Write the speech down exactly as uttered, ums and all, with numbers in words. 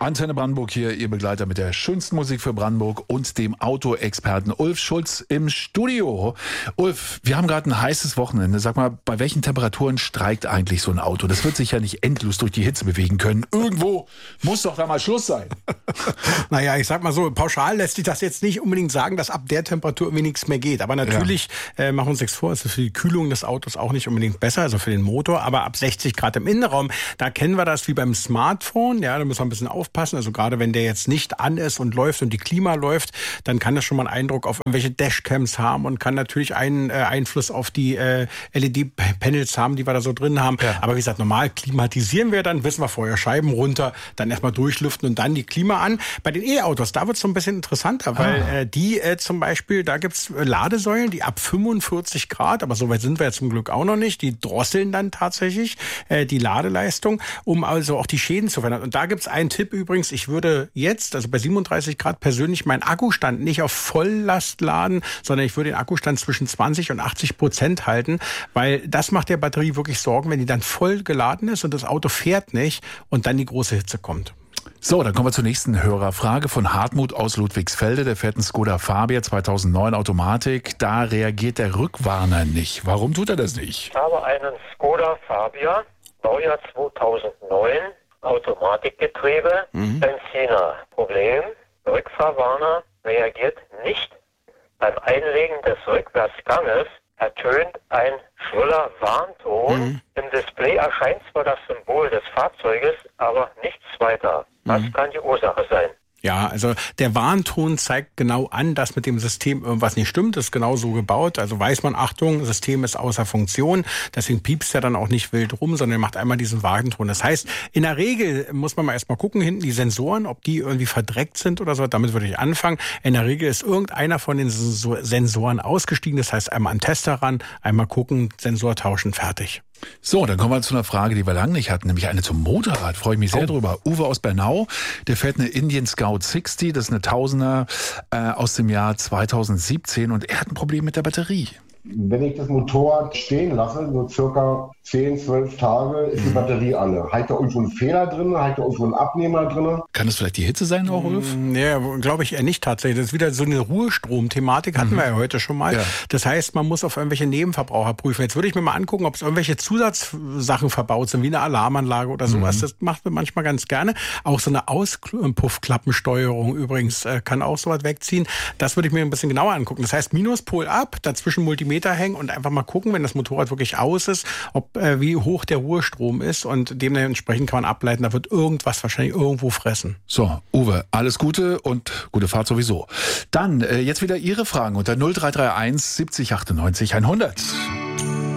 Antenne Brandenburg hier, Ihr Begleiter mit der schönsten Musik für Brandenburg und dem Autoexperten Ulf Schulz im Studio. Ulf, wir haben gerade ein heißes Wochenende. Sag mal, bei welchen Temperaturen streikt eigentlich so ein Auto? Das wird sich ja nicht endlos durch die Hitze bewegen können. Irgendwo muss doch da mal Schluss sein. Naja, ich sag mal so, pauschal lässt sich das jetzt nicht unbedingt sagen, dass ab der Temperatur irgendwie nichts mehr geht. Aber natürlich, ja. äh, machen wir uns nichts vor, es ist für die Kühlung des Autos auch nicht unbedingt besser, also für den Motor. Aber ab sechzig Grad im Innenraum, da kennen wir das wie beim Smartphone. Ja, da müssen wir ein bisschen aufpassen. Also gerade wenn der jetzt nicht an ist und läuft und die Klima läuft, dann kann das schon mal einen Eindruck auf irgendwelche Dashcams haben und kann natürlich einen äh, Einfluss auf die äh, L E D-Panels haben, die wir da so drin haben. Ja. Aber wie gesagt, normal klimatisieren wir dann, wissen wir vorher, Scheiben runter, dann erstmal durchlüften und dann die Klima an. Bei den E-Autos, da wird es so ein bisschen interessanter, weil ah. äh, die äh, zum Beispiel, da gibt's äh, Ladesäulen, die ab fünfundvierzig Grad, aber so weit sind wir ja zum Glück auch noch nicht, die drosseln dann tatsächlich äh, die Ladeleistung, um also auch die Schäden zu verhindern. Und da gibt's einen Tipp übrigens, ich würde jetzt, also bei siebenunddreißig Grad persönlich, meinen Akkustand nicht auf Volllast laden, sondern ich würde den Akkustand zwischen zwanzig und achtzig Prozent halten, weil das macht der Batterie wirklich Sorgen, wenn die dann voll geladen ist und das Auto fährt nicht und dann die große Hitze kommt. So, dann kommen wir zur nächsten Hörerfrage von Hartmut aus Ludwigsfelde. Der fährt einen Skoda Fabia zweitausendneun Automatik. Da reagiert der Rückwarner nicht. Warum tut er das nicht? Ich habe einen Skoda Fabia, Baujahr zweitausendneun, Automatikgetriebe, mhm. Benziner. Problem, Rückfahrwarner reagiert nicht. Beim Einlegen des Rückwärtsganges ertönt ein schriller Warnton. Mhm. Im Display erscheint zwar das Symbol des Fahrzeuges, aber nichts weiter. Was mhm. kann die Ursache sein? Ja, also der Warnton zeigt genau an, dass mit dem System irgendwas nicht stimmt. Das ist genau so gebaut. Also weiß man, Achtung, System ist außer Funktion. Deswegen piepst er dann auch nicht wild rum, sondern macht einmal diesen Warnton. Das heißt, in der Regel muss man mal erstmal gucken, hinten die Sensoren, ob die irgendwie verdreckt sind oder so. Damit würde ich anfangen. In der Regel ist irgendeiner von den Sensoren ausgestiegen. Das heißt, einmal an den Tester ran, einmal gucken, Sensor tauschen, fertig. So, dann kommen wir zu einer Frage, die wir lange nicht hatten, nämlich eine zum Motorrad. Freue ich mich sehr oh. drüber. Uwe aus Bernau, der fährt eine Indian Scout sechzig, das ist eine Tausender äh, aus dem Jahr zweitausendsiebzehn und er hat ein Problem mit der Batterie. Wenn ich das Motorrad stehen lasse, so circa zehn, zwölf Tage, ist die Batterie alle. Hat da irgendwo einen Fehler drin? Hat da irgendwo einen Abnehmer drin? Kann das vielleicht die Hitze sein, auch, Ulf? Ja, glaube ich eher nicht tatsächlich. Das ist wieder so eine Ruhestrom-Thematik, hatten mhm. wir ja heute schon mal. Ja. Das heißt, man muss auf irgendwelche Nebenverbraucher prüfen. Jetzt würde ich mir mal angucken, ob es irgendwelche Zusatzsachen verbaut sind, wie eine Alarmanlage oder sowas. Mhm. Das macht man manchmal ganz gerne. Auch so eine Auspuffklappensteuerung übrigens äh, kann auch sowas wegziehen. Das würde ich mir ein bisschen genauer angucken. Das heißt, Minuspol ab, dazwischen Multimeter hängen und einfach mal gucken, wenn das Motorrad wirklich aus ist, ob äh, wie hoch der Ruhestrom ist und dementsprechend kann man ableiten, da wird irgendwas wahrscheinlich irgendwo fressen. So, Uwe, alles Gute und gute Fahrt sowieso. Dann äh, jetzt wieder Ihre Fragen unter null drei drei eins siebzig achtundneunzig hundert.